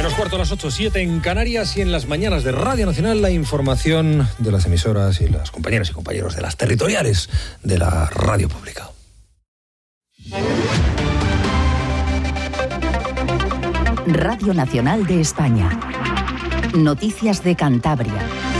Menos cuarto a las 8:07 en Canarias, y en las mañanas de Radio Nacional la información de las emisoras y las compañeras y compañeros de las territoriales de la radio pública. Radio Nacional de España. Noticias de Cantabria.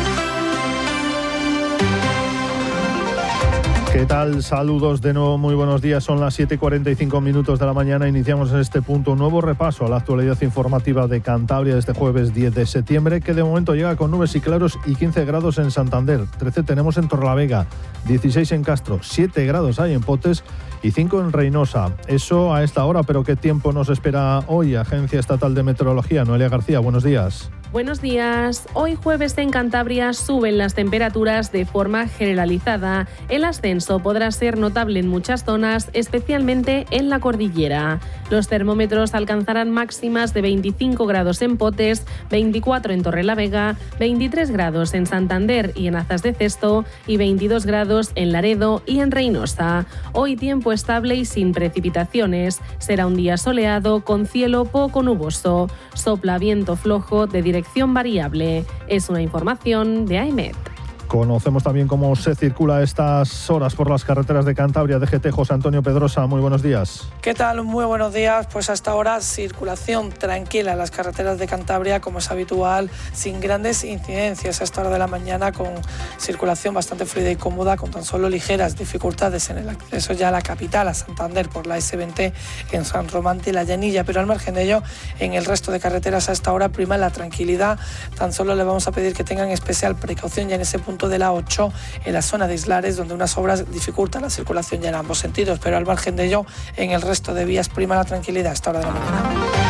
¿Qué tal? Saludos de nuevo, muy buenos días. Son las 7:45 de la mañana. Iniciamos en este punto un nuevo repaso a la actualidad informativa de Cantabria de este jueves 10 de septiembre, que de momento llega con nubes y claros y 15 grados en Santander, 13 tenemos en Torrelavega, 16 en Castro, 7 grados hay en Potes y 5 en Reynosa. Eso a esta hora, pero ¿qué tiempo nos espera hoy? Agencia Estatal de Meteorología, Noelia García, buenos días. Buenos días. Hoy jueves en Cantabria suben las temperaturas de forma generalizada. El ascenso podrá ser notable en muchas zonas, especialmente en la cordillera. Los termómetros alcanzarán máximas de 25 grados en Potes, 24 en Torrelavega, 23 grados en Santander y en Azas de Cesto y 22 grados en Laredo y en Reynosa. Hoy tiempo estable y sin precipitaciones. Será un día soleado con cielo poco nuboso. Sopla viento flojo de dirección variable. Es una información de AEMET. Conocemos también cómo se circula a estas horas por las carreteras de Cantabria. DGT, José Antonio Pedrosa, muy buenos días. ¿Qué tal? Muy buenos días. Pues hasta ahora circulación tranquila en las carreteras de Cantabria, como es habitual, sin grandes incidencias a esta hora de la mañana, con circulación bastante fluida y cómoda, con tan solo ligeras dificultades en el acceso ya a la capital, a Santander, por la S20 en San Román de la Llanilla. Pero al margen de ello, en el resto de carreteras a esta hora prima la tranquilidad. Tan solo le vamos a pedir que tengan especial precaución ya en ese punto de la 8 en la zona de Islares, donde unas obras dificultan la circulación ya en ambos sentidos, pero al margen de ello, en el resto de vías prima la tranquilidad a esta hora de la mañana.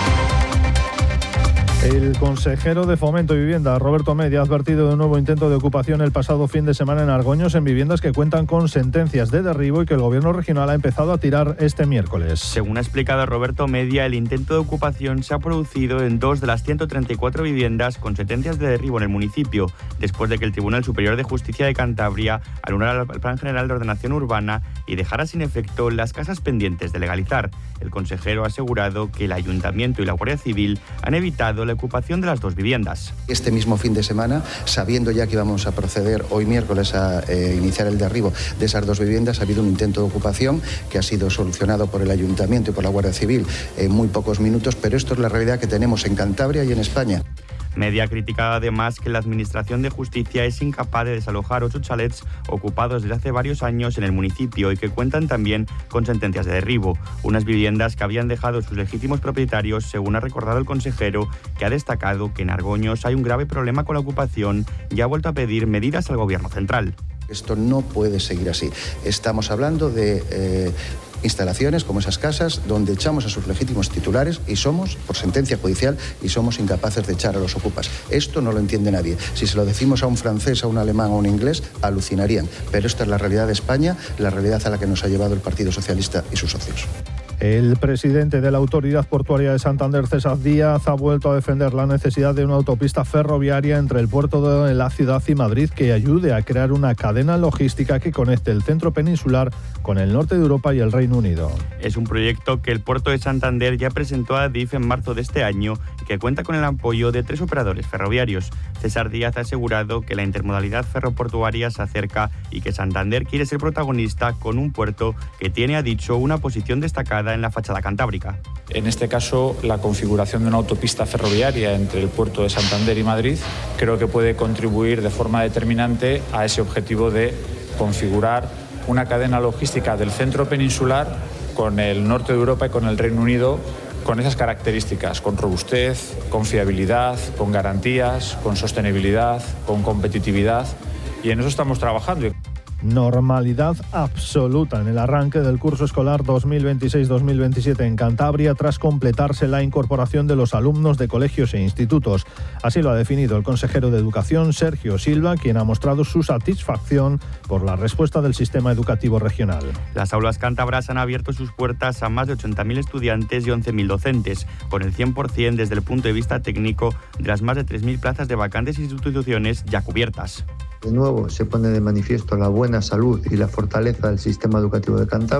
El consejero de Fomento y Vivienda, Roberto Media, ha advertido de un nuevo intento de ocupación el pasado fin de semana en Argoños en viviendas que cuentan con sentencias de derribo y que el gobierno regional ha empezado a tirar este miércoles. Según ha explicado Roberto Media, el intento de ocupación se ha producido en 2 de las 134 viviendas con sentencias de derribo en el municipio, después de que el Tribunal Superior de Justicia de Cantabria anulara el Plan General de Ordenación Urbana y dejara sin efecto las casas pendientes de legalizar. El consejero ha asegurado que el Ayuntamiento y la Guardia Civil han evitado la ocupación de las 2 viviendas. Este mismo fin de semana, sabiendo ya que íbamos a proceder hoy miércoles a iniciar el derribo de esas 2 viviendas, ha habido un intento de ocupación que ha sido solucionado por el Ayuntamiento y por la Guardia Civil en muy pocos minutos, pero esto es la realidad que tenemos en Cantabria y en España. Media ha criticado además que la Administración de Justicia es incapaz de desalojar 8 chalets ocupados desde hace varios años en el municipio y que cuentan también con sentencias de derribo. Unas viviendas que habían dejado sus legítimos propietarios, según ha recordado el consejero, que ha destacado que en Argoños hay un grave problema con la ocupación y ha vuelto a pedir medidas al Gobierno central. Esto no puede seguir así. Estamos hablando de instalaciones como esas casas donde echamos a sus legítimos titulares y somos, por sentencia judicial, y somos incapaces de echar a los ocupas. Esto no lo entiende nadie. Si se lo decimos a un francés, a un alemán o a un inglés, alucinarían. Pero esta es la realidad de España, la realidad a la que nos ha llevado el Partido Socialista y sus socios. El presidente de la Autoridad Portuaria de Santander, César Díaz, ha vuelto a defender la necesidad de una autopista ferroviaria entre el puerto de la ciudad y Madrid que ayude a crear una cadena logística que conecte el centro peninsular con el norte de Europa y el Reino Unido. Es un proyecto que el puerto de Santander ya presentó a DIF en marzo de este año y que cuenta con el apoyo de 3 operadores ferroviarios. César Díaz ha asegurado que la intermodalidad ferroportuaria se acerca y que Santander quiere ser protagonista con un puerto que tiene, ha dicho, una posición destacada en la fachada cantábrica. En este caso, la configuración de una autopista ferroviaria entre el puerto de Santander y Madrid creo que puede contribuir de forma determinante a ese objetivo de configurar una cadena logística del centro peninsular con el norte de Europa y con el Reino Unido, con esas características, con robustez, con fiabilidad, con garantías, con sostenibilidad, con competitividad, y en eso estamos trabajando. Normalidad absoluta en el arranque del curso escolar 2026-2027 en Cantabria tras completarse la incorporación de los alumnos de colegios e institutos. Así lo ha definido el consejero de Educación, Sergio Silva, quien ha mostrado su satisfacción por la respuesta del sistema educativo regional. Las aulas cántabras han abierto sus puertas a más de 80.000 estudiantes y 11.000 docentes, con el 100% desde el punto de vista técnico de las más de 3.000 plazas de vacantes y sustituciones ya cubiertas. De nuevo se pone de manifiesto la buena salud y la fortaleza del sistema educativo de Cantabria.